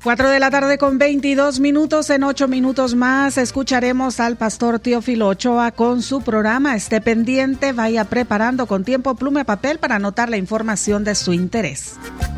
4 de la tarde con 22 minutos. En 8 minutos más escucharemos al pastor Teófilo Ochoa con su programa. Esté pendiente, vaya preparando con tiempo pluma y papel para anotar la información de su interés.